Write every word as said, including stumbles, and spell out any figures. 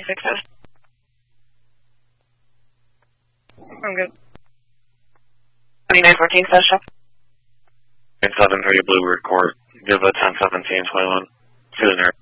six seven. I'm good. twenty-nine fourteen, special. seven thirty Bluebird Court. Give a ten seventeen twenty-one. Susan.